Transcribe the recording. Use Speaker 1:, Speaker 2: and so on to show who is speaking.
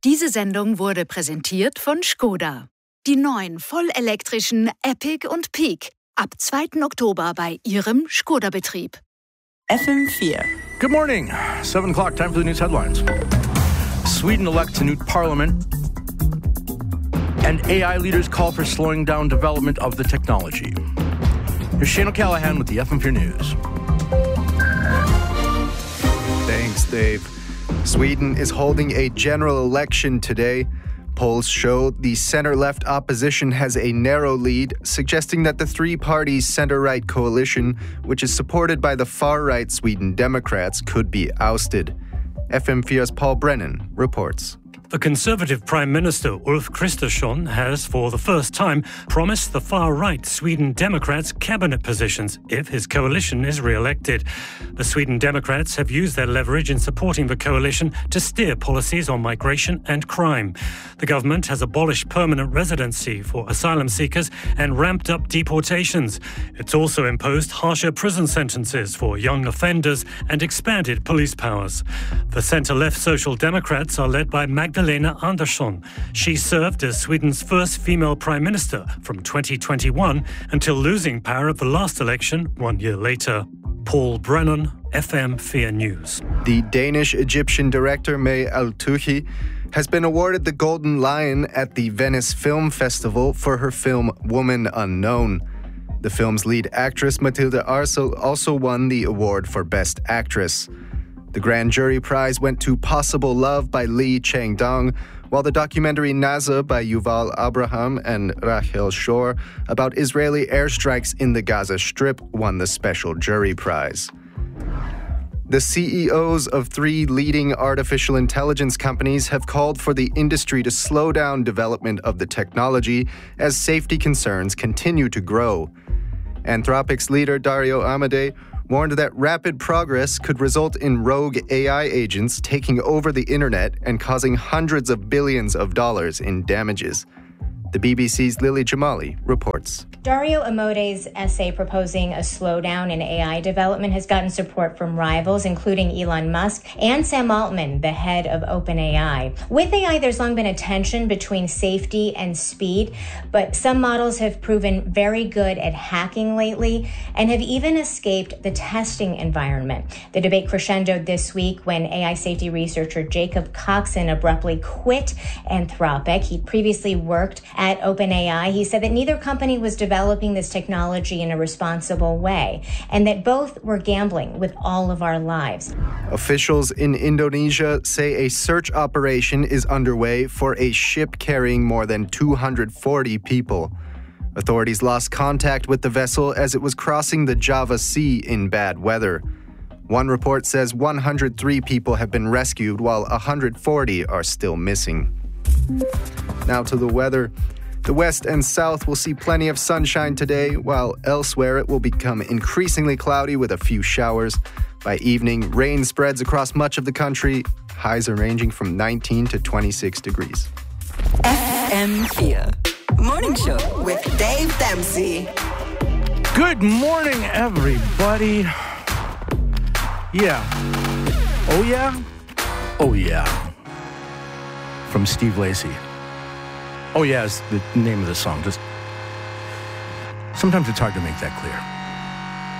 Speaker 1: Diese Sendung wurde präsentiert von Škoda. Die neuen vollelektrischen Epic und Peak. Ab 2. Oktober bei Ihrem Škoda-Betrieb.
Speaker 2: FM4.
Speaker 3: Good morning. 7 o'clock, time for the news headlines. Sweden elects a new parliament, and AI leaders call for slowing down development of the technology. Here's Shane O'Callaghan with the FM4 News.
Speaker 4: Thanks, Dave. Sweden is holding a general election today. Polls show the center-left opposition has a narrow lead, suggesting that the three-party center-right coalition, which is supported by the far-right Sweden Democrats, could be ousted. FM4's Paul Brennan reports.
Speaker 5: The Conservative Prime Minister Ulf Kristersson has, for the first time, promised the far-right Sweden Democrats cabinet positions if his coalition is re-elected. The Sweden Democrats have used their leverage in supporting the coalition to steer policies on migration and crime. The government has abolished permanent residency for asylum seekers and ramped up deportations. It's also imposed harsher prison sentences for young offenders and expanded police powers. The centre-left Social Democrats are led by Magdalena Andersson. She served as Sweden's first female prime minister from 2021 until losing power at the last election 1 year later. Paul Brennan, FM4 News.
Speaker 4: The Danish-Egyptian director May Al-Touhi has been awarded the Golden Lion at the Venice Film Festival for her film Woman Unknown. The film's lead actress Matilda Arsel also won the award for Best Actress. The Grand Jury Prize went to Possible Love by Lee Chang-dong, while the documentary Naza by Yuval Abraham and Rachel Shor about Israeli airstrikes in the Gaza Strip won the Special Jury Prize. The CEOs of 3 leading artificial intelligence companies have called for the industry to slow down development of the technology as safety concerns continue to grow. Anthropic's leader Dario Amodei warned that rapid progress could result in rogue AI agents taking over the internet and causing hundreds of billions of dollars in damages. The BBC's Lily Jamali reports.
Speaker 6: Dario Amodei's essay proposing a slowdown in AI development has gotten support from rivals, including Elon Musk and Sam Altman, the head of OpenAI. With AI, there's long been a tension between safety and speed, but some models have proven very good at hacking lately and have even escaped the testing environment. The debate crescendoed this week when AI safety researcher Jacob Coxon abruptly quit Anthropic. He previously worked at OpenAI. He said that neither company was developing this technology in a responsible way, and that both were gambling with all of our lives.
Speaker 4: Officials in Indonesia say a search operation is underway for a ship carrying more than 240 people. Authorities lost contact with the vessel as it was crossing the Java Sea in bad weather. One report says 103 people have been rescued, while 140 are still missing. Now to the weather. The west and south will see plenty of sunshine today, while elsewhere it will become increasingly cloudy with a few showers. By evening, rain spreads across much of the country. Highs are ranging from 19 to 26 degrees.
Speaker 2: FM4 Morning Show with Dave Dempsey.
Speaker 3: Good morning, everybody. Yeah. Oh, yeah? Oh, yeah. From Steve Lacy. Oh, yeah, is the name of the song. Just sometimes it's hard to make that clear.